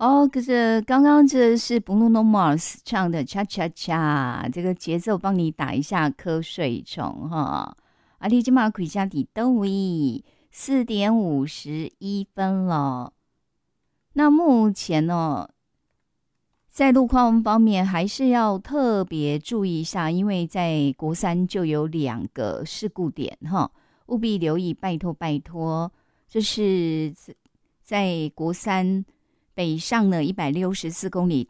哦，可是刚刚这是 Bruno Mars 唱的《恰恰恰》，这个节奏帮你打一下瞌睡虫哈。啊，你今晚回家的都位4:51了。那目前呢，在路况方面还是要特别注意一下，因为在国三就有2个事故点哈，务必留意，拜托拜托。这是在国三北上呢164公里